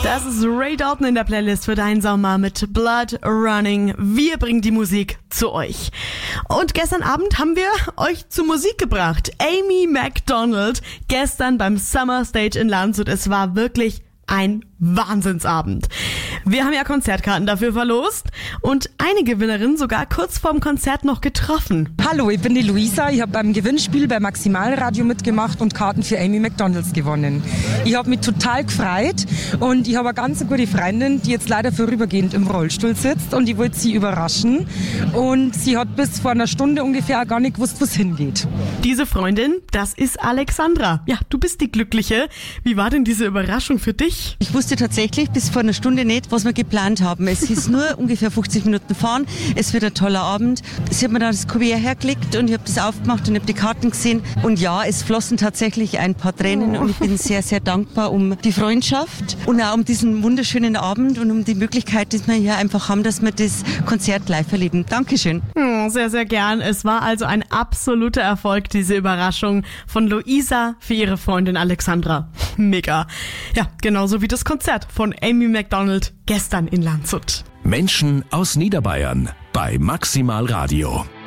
Das ist Ray Dalton in der Playlist für deinen Sommer mit Blood Running. Wir bringen die Musik zu euch. Und gestern Abend haben wir euch zu Musik gebracht. Amy Macdonald gestern beim Summer Stage in Landshut. Es war wirklich ein Wahnsinnsabend. Wir haben ja Konzertkarten dafür verlost und eine Gewinnerin sogar kurz vorm Konzert noch getroffen. Hallo, ich bin die Luisa. Ich habe beim Gewinnspiel bei Maximalradio mitgemacht und Karten für Amy Macdonald gewonnen. Ich habe mich total gefreut und ich habe eine ganz gute Freundin, die jetzt leider vorübergehend im Rollstuhl sitzt und ich wollte sie überraschen. Und sie hat bis vor einer Stunde ungefähr gar nicht gewusst, wo es hingeht. Diese Freundin, das ist Alexandra. Ja, du bist die Glückliche. Wie war denn diese Überraschung für dich? Ich wusste tatsächlich bis vor einer Stunde nicht, was wir geplant haben. Es hieß nur ungefähr 50 Minuten fahren. Es wird ein toller Abend. Sie hat mir da das Kuvert hergelegt und ich habe das aufgemacht und habe die Karten gesehen. Und ja, es flossen tatsächlich ein paar Tränen und ich bin sehr, sehr dankbar um die Freundschaft und auch um diesen wunderschönen Abend und um die Möglichkeit, die wir hier einfach haben, dass wir das Konzert live erleben. Dankeschön. Sehr, sehr gern. Es war also ein absoluter Erfolg, diese Überraschung von Luisa für ihre Freundin Alexandra. Mega. Ja, genauso wie das Konzert von Amy Macdonald gestern in Landshut. Menschen aus Niederbayern bei Maximal Radio.